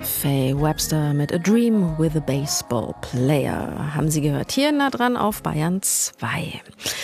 Faye Webster mit A Dream with a Baseball Player. Haben Sie gehört? Hier nah dran auf Bayern 2.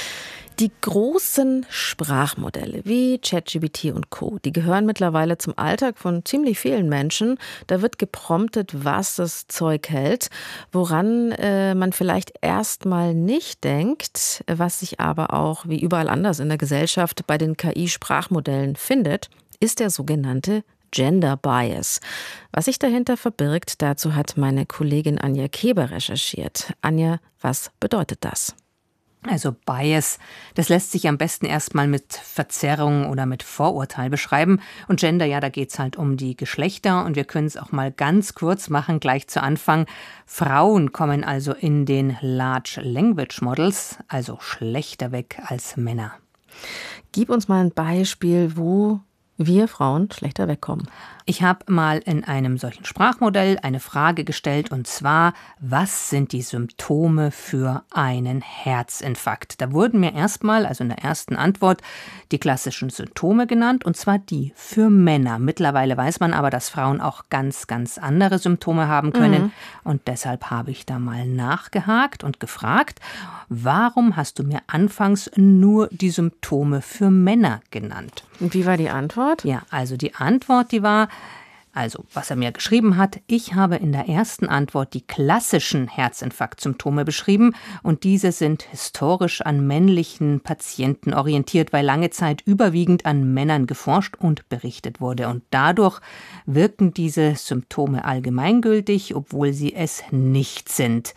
Die großen Sprachmodelle wie ChatGPT und Co., die gehören mittlerweile zum Alltag von ziemlich vielen Menschen. Da wird gepromptet, was das Zeug hält, woran man vielleicht erstmal nicht denkt, was sich aber auch wie überall anders in der Gesellschaft bei den KI-Sprachmodellen findet, ist der sogenannte Gender Bias. Was sich dahinter verbirgt, dazu hat meine Kollegin Anja Keber recherchiert. Anja, was bedeutet das? Also Bias, das lässt sich am besten erstmal mit Verzerrung oder mit Vorurteil beschreiben. Und Gender, ja, da geht's halt um die Geschlechter. Und wir können es auch mal ganz kurz machen, gleich zu Anfang. Frauen kommen also in den Large Language Models, also schlechter weg als Männer. Gib uns mal ein Beispiel, wo wir Frauen schlechter wegkommen. Ich habe mal in einem solchen Sprachmodell eine Frage gestellt, und zwar, was sind die Symptome für einen Herzinfarkt? Da wurden mir erstmal, also in der ersten Antwort, die klassischen Symptome genannt, und zwar die für Männer. Mittlerweile weiß man aber, dass Frauen auch ganz, ganz andere Symptome haben können. Und deshalb habe ich da mal nachgehakt und gefragt, warum hast du mir anfangs nur die Symptome für Männer genannt? Und wie war die Antwort? Ja, also die Antwort, die war, also was er mir geschrieben hat, ich habe in der ersten Antwort die klassischen Herzinfarktsymptome beschrieben, und diese sind historisch an männlichen Patienten orientiert, weil lange Zeit überwiegend an Männern geforscht und berichtet wurde. Und dadurch wirken diese Symptome allgemeingültig, obwohl sie es nicht sind.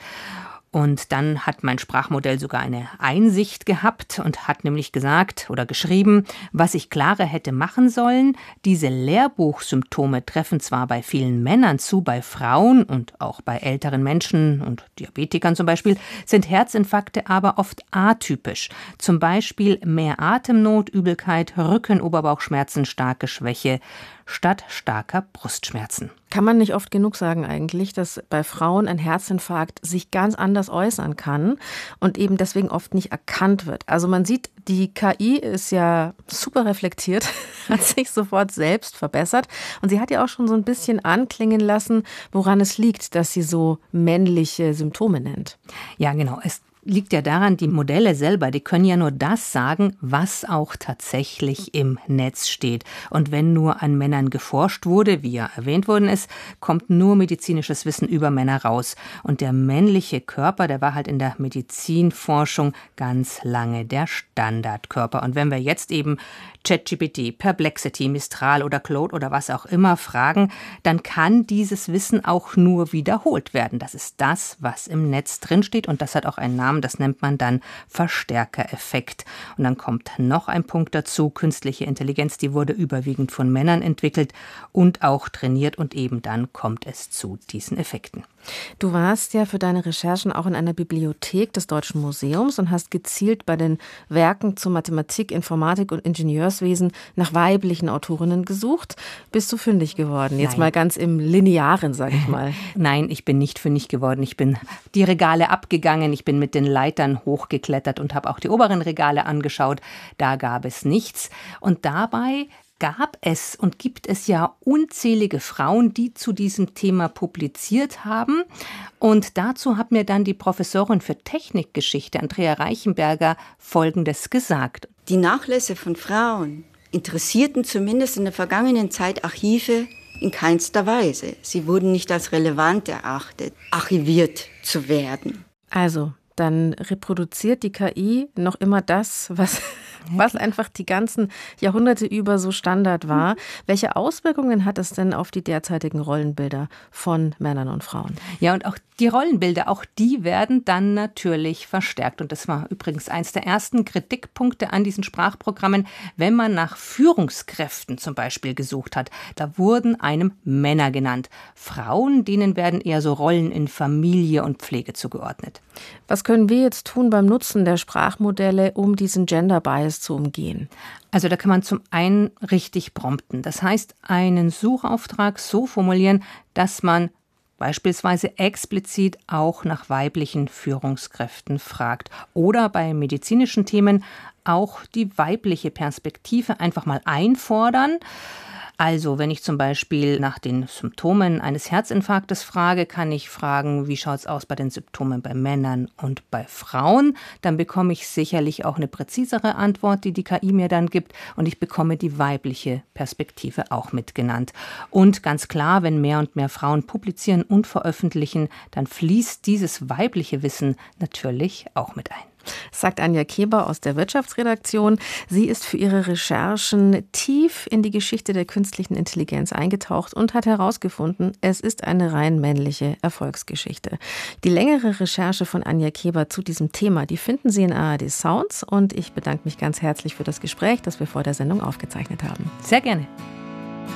Und dann hat mein Sprachmodell sogar eine Einsicht gehabt und hat nämlich gesagt oder geschrieben, was ich klarer hätte machen sollen. Diese Lehrbuchsymptome treffen zwar bei vielen Männern zu, bei Frauen und auch bei älteren Menschen und Diabetikern zum Beispiel, sind Herzinfarkte aber oft atypisch. Zum Beispiel mehr Atemnot, Übelkeit, Rücken-Oberbauchschmerzen, starke Schwäche statt starker Brustschmerzen. Kann man nicht oft genug sagen eigentlich, dass bei Frauen ein Herzinfarkt sich ganz anders äußern kann und eben deswegen oft nicht erkannt wird. Also man sieht, die KI ist ja super reflektiert, hat sich sofort selbst verbessert, und sie hat ja auch schon so ein bisschen anklingen lassen, woran es liegt, dass sie so männliche Symptome nennt. Ja, genau. Es liegt ja daran, die Modelle selber, die können ja nur das sagen, was auch tatsächlich im Netz steht. Und wenn nur an Männern geforscht wurde, wie ja erwähnt worden ist, kommt nur medizinisches Wissen über Männer raus. Und der männliche Körper, der war halt in der Medizinforschung ganz lange der Standardkörper. Und wenn wir jetzt eben ChatGPT, Perplexity, Mistral oder Claude oder was auch immer fragen, dann kann dieses Wissen auch nur wiederholt werden. Das ist das, was im Netz drinsteht, und das hat auch einen Namen, das nennt man dann Verstärkereffekt. Und dann kommt noch ein Punkt dazu, künstliche Intelligenz, die wurde überwiegend von Männern entwickelt und auch trainiert, und eben dann kommt es zu diesen Effekten. Du warst ja für deine Recherchen auch in einer Bibliothek des Deutschen Museums und hast gezielt bei den Werken zur Mathematik, Informatik und Ingenieurswesen nach weiblichen Autorinnen gesucht. Bist du fündig geworden? Jetzt mal ganz im Linearen, sag ich mal. Nein, ich bin nicht fündig geworden. Ich bin die Regale abgegangen, ich bin mit den Leitern hochgeklettert und habe auch die oberen Regale angeschaut. Da gab es nichts. Und dabei gab es und gibt es ja unzählige Frauen, die zu diesem Thema publiziert haben. Und dazu hat mir dann die Professorin für Technikgeschichte, Andrea Reichenberger, Folgendes gesagt. Die Nachlässe von Frauen interessierten zumindest in der vergangenen Zeit Archive in keinster Weise. Sie wurden nicht als relevant erachtet, archiviert zu werden. Also, dann reproduziert die KI noch immer das, was einfach die ganzen Jahrhunderte über so Standard war. Welche Auswirkungen hat es denn auf die derzeitigen Rollenbilder von Männern und Frauen? Ja, und auch die Rollenbilder, auch die werden dann natürlich verstärkt. Und das war übrigens eins der ersten Kritikpunkte an diesen Sprachprogrammen, wenn man nach Führungskräften zum Beispiel gesucht hat. Da wurden einem Männer genannt. Frauen, denen werden eher so Rollen in Familie und Pflege zugeordnet. Was können wir jetzt tun beim Nutzen der Sprachmodelle, um diesen Gender Bias zu umgehen? Also da kann man zum einen richtig prompten. Das heißt, einen Suchauftrag so formulieren, dass man beispielsweise explizit auch nach weiblichen Führungskräften fragt. Oder bei medizinischen Themen auch die weibliche Perspektive einfach mal einfordern. Also, wenn ich zum Beispiel nach den Symptomen eines Herzinfarktes frage, kann ich fragen, wie schaut es aus bei den Symptomen bei Männern und bei Frauen? Dann bekomme ich sicherlich auch eine präzisere Antwort, die KI mir dann gibt. Und ich bekomme die weibliche Perspektive auch mitgenannt. Und ganz klar, wenn mehr und mehr Frauen publizieren und veröffentlichen, dann fließt dieses weibliche Wissen natürlich auch mit ein. Sagt Anja Keber aus der Wirtschaftsredaktion. Sie ist für ihre Recherchen tief in die Geschichte der künstlichen Intelligenz eingetaucht und hat herausgefunden, es ist eine rein männliche Erfolgsgeschichte. Die längere Recherche von Anja Keber zu diesem Thema, die finden Sie in ARD Sounds. Und ich bedanke mich ganz herzlich für das Gespräch, das wir vor der Sendung aufgezeichnet haben. Sehr gerne.